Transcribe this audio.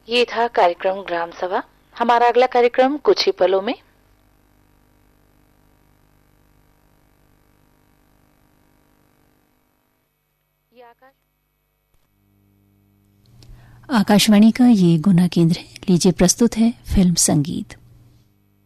ये था कार्यक्रम ग्राम सभा। हमारा अगला कार्यक्रम कुछ ही पलों में। आकाशवाणी का ये गुना केंद्र है। लीजिए प्रस्तुत है फिल्म संगीत।